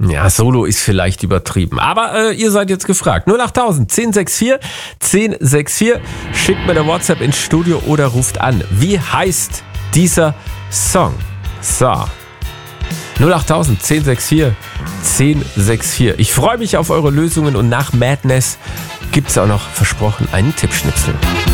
Ja, Solo ist vielleicht übertrieben. Aber ihr seid jetzt gefragt. 08000 1064 1064. Schickt mir eine WhatsApp ins Studio oder ruft an. Wie heißt dieser Song? So. 08000 1064 1064. Ich freue mich auf eure Lösungen und nach Madness gibt es auch noch versprochen einen Tippschnipsel.